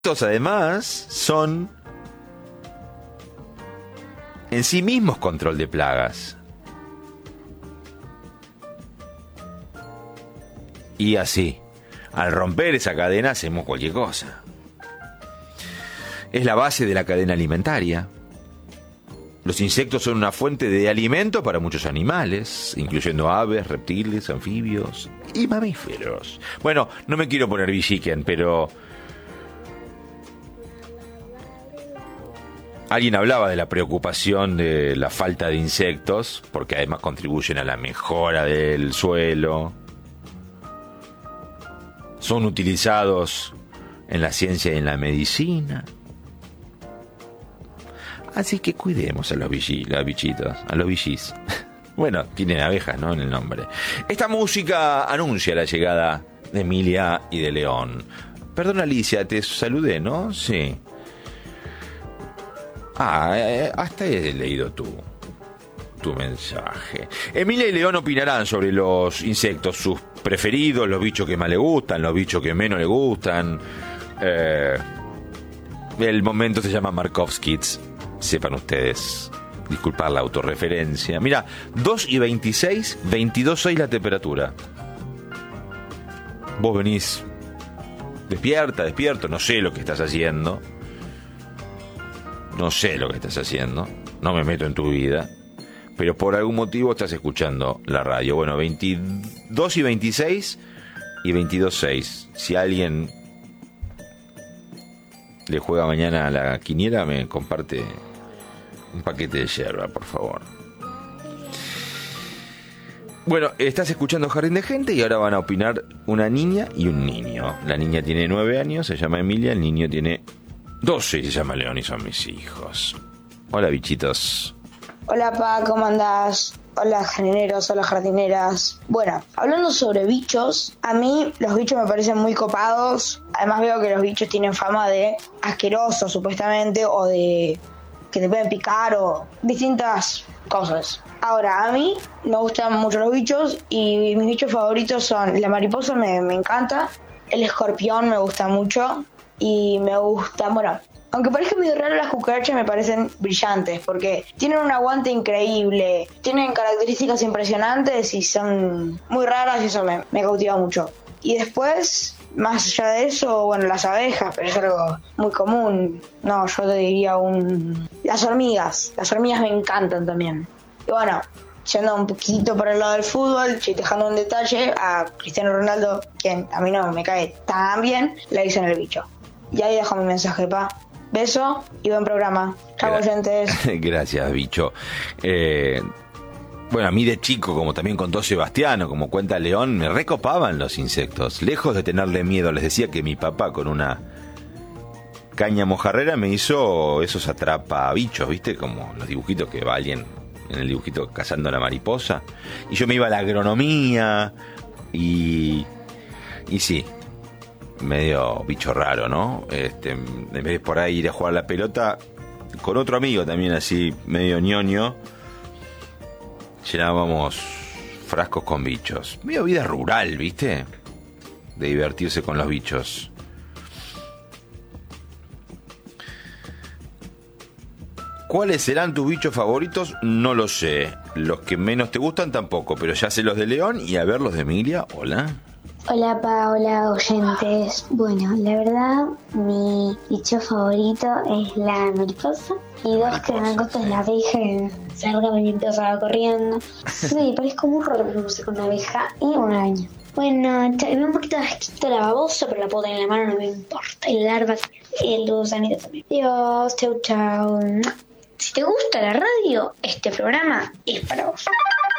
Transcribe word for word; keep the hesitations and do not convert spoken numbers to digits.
Estos además son en sí mismos control de plagas. Y así, al romper esa cadena hacemos cualquier cosa. Es la base de la cadena alimentaria. Los insectos son una fuente de alimento para muchos animales, incluyendo aves, reptiles, anfibios y mamíferos. Bueno, no me quiero poner villiquen, pero alguien hablaba de la preocupación de la falta de insectos, porque además contribuyen a la mejora del suelo. Son utilizados en la ciencia y en la medicina. Así que cuidemos a los bichi, las bichitos, a los bichis. Bueno, tienen abejas, ¿no?, en el nombre. Esta música anuncia la llegada de Emilia y de León. Perdón, Alicia, te saludé, ¿no? Sí. Ah, eh, hasta he leído tu, tu mensaje. Emilia y León opinarán sobre los insectos, sus preferidos, los bichos que más le gustan, los bichos que menos le gustan. Eh, el momento se llama Markovskis. Sepan ustedes disculpar la autorreferencia. Mira, dos y veintiséis, veintidós seis la temperatura. Vos venís despierta, despierto, no sé lo que estás haciendo. No sé lo que estás haciendo. No me meto en tu vida. Pero por algún motivo estás escuchando la radio. Bueno, veintidós y veintiséis y veintidós seis. Si alguien le juega mañana a la quiniela, me comparte un paquete de yerba, por favor. Bueno, estás escuchando Jardín de Gente y ahora van a opinar una niña y un niño. La niña tiene nueve años, se llama Emilia. El niño tiene doce y se llama León y son mis hijos. Hola, bichitos. Hola, Pa, ¿cómo andás? Hola, jardineros, hola, jardineras. Bueno, hablando sobre bichos, a mí los bichos me parecen muy copados. Además veo que los bichos tienen fama de asquerosos, supuestamente, o de que te pueden picar o distintas cosas. Ahora, a mí me gustan mucho los bichos y mis bichos favoritos son la mariposa, me, me encanta, el escorpión me gusta mucho y me gusta, bueno, aunque parezca medio raro, las cucarachas me parecen brillantes porque tienen un aguante increíble, tienen características impresionantes y son muy raras y eso me, me cautiva mucho. Y después, más allá de eso, bueno, las abejas, pero es algo muy común. No, yo te diría un... Las hormigas, las hormigas me encantan también. Y bueno, yendo un poquito por el lado del fútbol, estoy dejando un detalle a Cristiano Ronaldo, quien a mí no me cae tan bien, le dicen el bicho. Y ahí dejo mi mensaje, Pa. Beso y buen programa. Chau, oyentes. Gracias, bicho. Eh, bueno, a mí de chico, como también contó Sebastiano, como cuenta León, me recopaban los insectos. Lejos de tenerle miedo, les decía que mi papá con una caña mojarrera me hizo esos atrapa-bichos, ¿viste? Como los dibujitos que va alguien en el dibujito cazando a la mariposa. Y yo me iba a la agronomía y... Y sí... medio bicho raro, ¿no? Este, en vez de por ahí ir a jugar a la pelota con otro amigo también así medio ñoño, llenábamos frascos con bichos. Medio vida rural, ¿viste? De divertirse con los bichos. ¿Cuáles serán tus bichos favoritos? No lo sé. Los que menos te gustan tampoco, pero ya sé los de León y a ver los de Emilia. Hola. Hola, Pa, hola, oyentes. Bueno, la verdad, mi bicho favorito es la mariposa. Y dos que me dan gusto es la abeja, que se larga mientras va corriendo. Sí, parezco muy raro que me puse con una abeja y una araña. Bueno, me da un poquito de asquito la babosa, pero la puedo tener en la mano, no me importa. Y la larva, el gusanito también. Dios, chau, chau. Si te gusta la radio, este programa es para vos.